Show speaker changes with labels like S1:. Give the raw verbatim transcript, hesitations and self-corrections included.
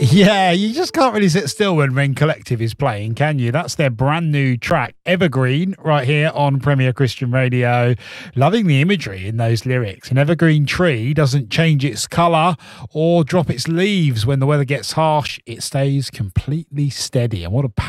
S1: Yeah, you just can't really sit still when Ren Collective is playing, can you? That's their brand new track, Evergreen, right here on Premier Christian Radio. Loving the imagery in those lyrics. An evergreen tree doesn't change its colour or drop its leaves when the weather gets harsh. It stays completely steady. And what a